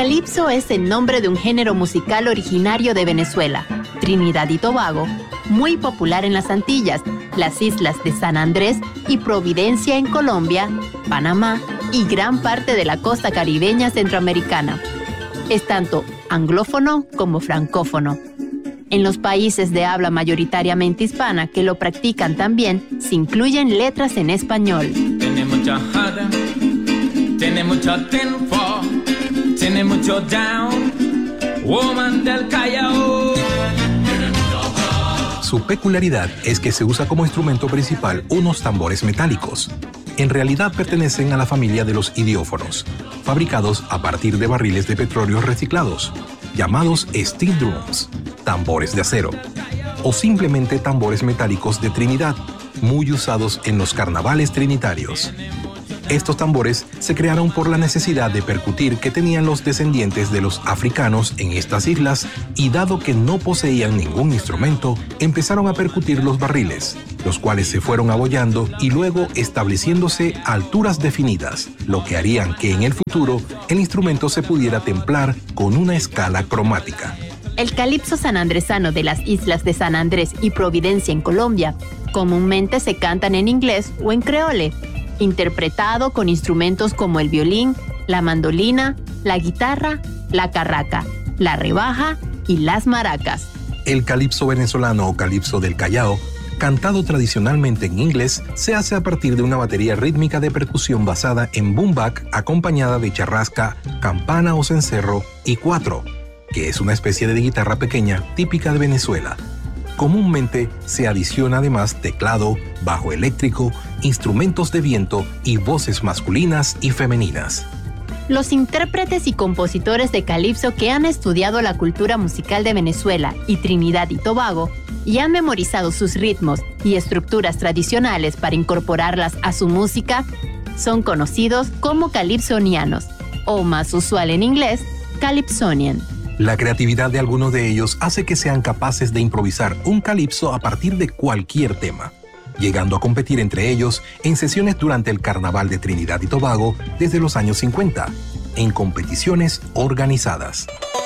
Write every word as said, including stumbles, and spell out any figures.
calipso es el nombre de un género musical originario de Venezuela, Trinidad y Tobago, muy popular en las Antillas, las islas de San Andrés y Providencia en Colombia, Panamá y gran parte de la costa caribeña centroamericana. Es tanto anglófono como francófono. En los países de habla mayoritariamente hispana que lo practican también, se incluyen letras en español. Tiene mucha jada, tiene mucho tempo, tiene mucho down, woman del Callao. Su peculiaridad es que se usa como instrumento principal unos tambores metálicos. En realidad pertenecen a la familia de los idiófonos, fabricados a partir de barriles de petróleo reciclados, llamados steel drums, tambores de acero, o simplemente tambores metálicos de Trinidad, muy usados en los carnavales trinitarios. Estos tambores se crearon por la necesidad de percutir que tenían los descendientes de los africanos en estas islas y dado que no poseían ningún instrumento, empezaron a percutir los barriles, los cuales se fueron abollando y luego estableciéndose a alturas definidas, lo que harían que en el futuro el instrumento se pudiera templar con una escala cromática. El calipso sanandresano de las islas de San Andrés y Providencia en Colombia comúnmente se cantan en inglés o en creole, interpretado con instrumentos como el violín, la mandolina, la guitarra, la carraca, la rebaja y las maracas. El calipso venezolano o calipso del Callao, cantado tradicionalmente en inglés, se hace a partir de una batería rítmica de percusión basada en boomback acompañada de charrasca, campana o cencerro y cuatro, que es una especie de guitarra pequeña típica de Venezuela. Comúnmente se adiciona además teclado, bajo eléctrico, instrumentos de viento y voces masculinas y femeninas. Los intérpretes y compositores de calipso que han estudiado la cultura musical de Venezuela y Trinidad y Tobago y han memorizado sus ritmos y estructuras tradicionales para incorporarlas a su música son conocidos como calipsonianos, o más usual en inglés, calypsonian. La creatividad de algunos de ellos hace que sean capaces de improvisar un calipso a partir de cualquier tema, llegando a competir entre ellos en sesiones durante el Carnaval de Trinidad y Tobago desde los años cincuenta, en competiciones organizadas.